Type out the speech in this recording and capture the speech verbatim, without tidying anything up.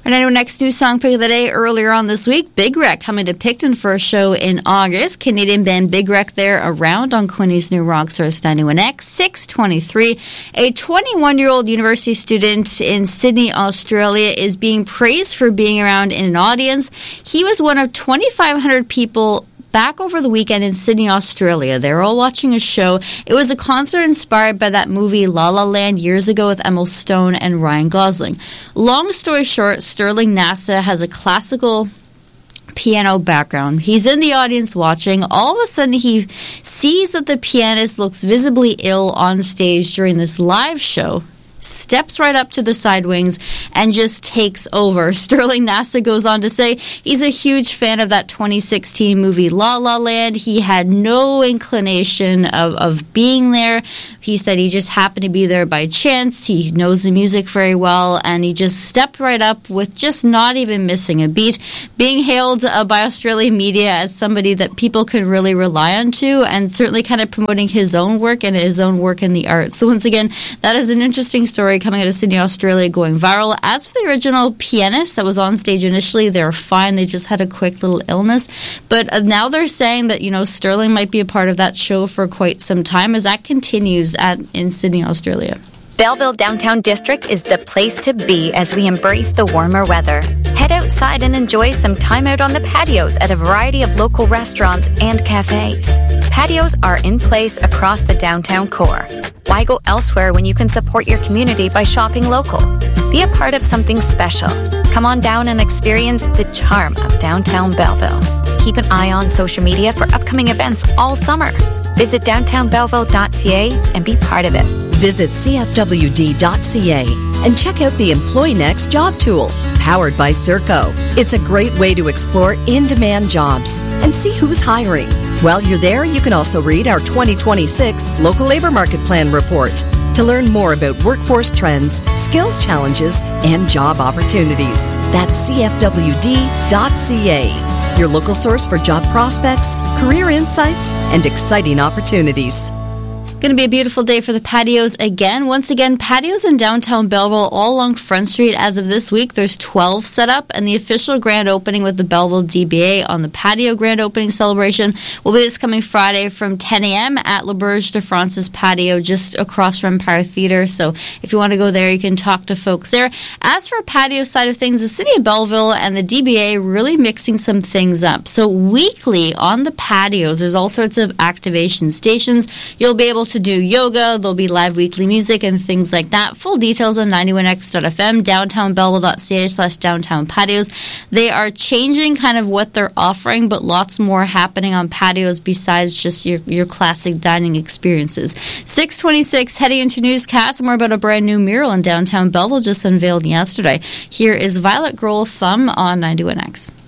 Our next new song pick of the day earlier on this week, Big Wreck coming to Picton for a show in August. Canadian band Big Wreck there around on Quinny's New Rock Source ninety-one X, six twenty-three. A twenty-one-year-old university student in Sydney, Australia is being praised for being around in an audience. He was one of twenty-five hundred people back over the weekend in Sydney, Australia. They were all watching a show. It was a concert inspired by that movie La La Land years ago with Emma Stone and Ryan Gosling. Long story short, Sterling Nasa has a classical piano background. He's in the audience watching. All of a sudden, he sees that the pianist looks visibly ill on stage during this live show, steps right up to the side wings and just takes over. Sterling Nasa goes on to say he's a huge fan of that twenty sixteen movie La La Land. He had no inclination of, of being there. He said he just happened to be there by chance. He knows the music very well, and he just stepped right up with just not even missing a beat, being hailed uh, by Australian media as somebody that people can really rely on to, and certainly kind of promoting his own work and his own work in the arts. So once again, that is an interesting story coming out of Sydney, Australia, going viral. As for the original pianist that was on stage initially, they were fine. They just had a quick little illness. But uh, now they're saying that, you know, Sterling might be a part of that show for quite some time as that continues at in Sydney, Australia. Belleville Downtown District is the place to be as we embrace the warmer weather. Head outside and enjoy some time out on the patios at a variety of local restaurants and cafes. Patios are in place across the downtown core. Why go elsewhere when you can support your community by shopping local? Be a part of something special. Come on down and experience the charm of downtown Belleville. Keep an eye on social media for upcoming events all summer. Visit downtown belleville dot c a and be part of it. Visit c f w d dot c a and check out the Employ Next job tool, powered by Serco. It's a great way to explore in-demand jobs and see who's hiring. While you're there, you can also read our twenty twenty-six Local Labor Market Plan report to learn more about workforce trends, skills challenges, and job opportunities. That's c f w d dot c a, your local source for job prospects, career insights, and exciting opportunities. Going to be a beautiful day for the patios again. Once again, patios in downtown Belleville all along Front Street as of this week. There's twelve set up, and the official grand opening with the Belleville D B A on the patio grand opening celebration will be this coming Friday from ten a.m. at L'Auberge de France's patio just across from Empire Theatre. So if you want to go there, you can talk to folks there. As for patio side of things, the City of Belleville and the D B A really mixing some things up. So weekly on the patios, there's all sorts of activation stations. You'll be able to to do yoga. There'll be live weekly music and things like that. Full details on ninety-one x dot f m, downtown belleville dot c a slash downtown patios. They are changing kind of what they're offering, but lots more happening on patios besides just your, your classic dining experiences. six twenty-six, heading into newscast, more about a brand new mural in downtown Belleville just unveiled yesterday. Here is Violet Grohl Thumb on ninety-one X.